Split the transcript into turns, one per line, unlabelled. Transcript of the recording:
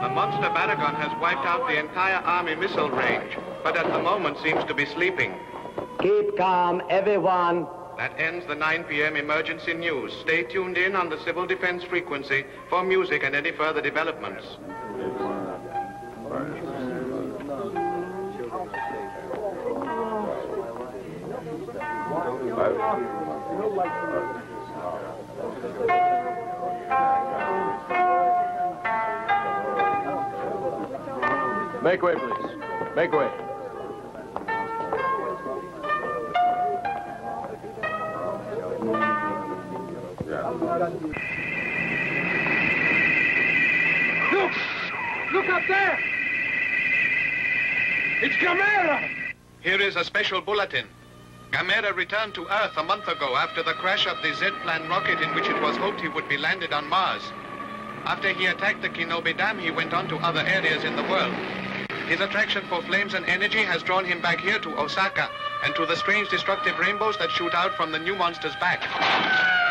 A monster Baragon has wiped out the entire Army missile range, but at the moment seems to be sleeping.
Keep calm, everyone.
That ends the 9 p.m. emergency news. Stay tuned in on the Civil Defense frequency for music and any further developments.
Make way, please. Make way.
Look! Look up there! It's Gamera!
Here is a special bulletin. Gamera returned to Earth a month ago after the crash of the Z-Plan rocket in which it was hoped he would be landed on Mars. After he attacked the Kinobe Dam, he went on to other areas in the world. His attraction for flames and energy has drawn him back here to Osaka and to the strange destructive rainbows that shoot out from the new monster's back.